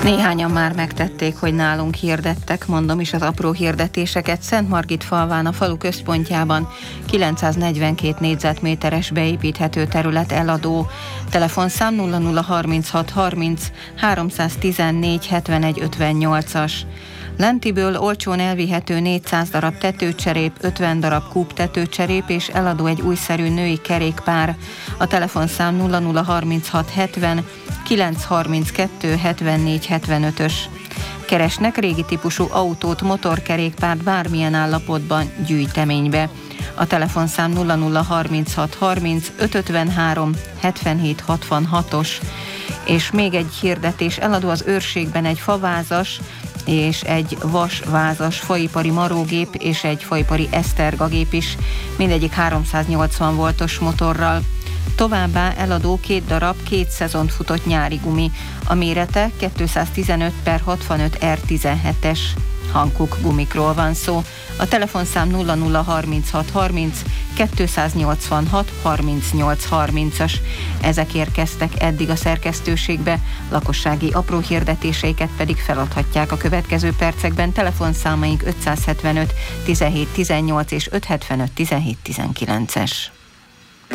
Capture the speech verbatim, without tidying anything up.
Néhányan már megtették, hogy nálunk hirdettek, mondom is az apró hirdetéseket. Szentmargitfalván, a falu központjában kilencszáznegyvenkét négyzetméteres beépíthető terület eladó. Telefonszám nulla nulla harminchat harminc háromszáztizennégy hetvenegy ötvennyolcas. Lentiből olcsón elvihető négyszáz darab tetőcserép, ötven darab kúp tetőcserép és eladó egy újszerű női kerékpár. A telefonszám nulla nulla harminchat hetven kilencszázharminckettő hetvennégy hetvenötös. Keresnek régi típusú autót, motorkerékpárt bármilyen állapotban gyűjteménybe. A telefonszám nulla nulla harminchat harminc ötszázötvenhárom hetvenhét hatvanhatos. És még egy hirdetés, eladó az Őrségben egy favázas és egy vasvázas faipari marógép és egy faipari esztergagép is, mindegyik háromszáznyolcvan voltos motorral. Továbbá eladó két darab két szezont futott nyári gumi. A mérete kétszáztizenöt per hatvanöt er tizenhetes. Hankook gumikról van szó. A telefonszám nulla nulla harminchat harminc kétszáznyolcvanhat harmincnyolc harmincas. Ezek érkeztek eddig a szerkesztőségbe, lakossági apró hirdetéseiket pedig feladhatják a következő percekben. Telefonszámaink ötszázhetvenöt tizenhét tizennyolc és ötszázhetvenöt tizenhét tizenkilences.